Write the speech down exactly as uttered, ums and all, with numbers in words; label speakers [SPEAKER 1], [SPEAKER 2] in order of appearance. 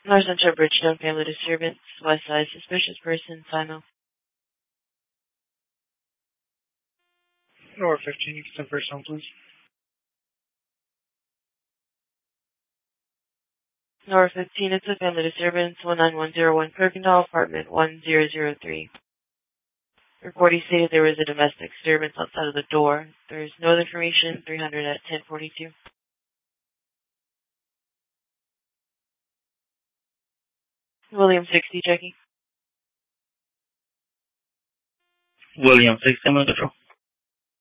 [SPEAKER 1] North Central Bridgetown Family Disturbance, West Side, Suspicious Person, Sino.
[SPEAKER 2] Door fifteen, you can send first home, please.
[SPEAKER 1] North fifteen, it's a family disturbance, one nine one zero one Kirkendall, apartment one zero zero three. Recording stated there was a domestic disturbance outside of the door. There is no other information, three hundred at ten forty-two. William sixty checking.
[SPEAKER 3] William sixty, I'm going to control.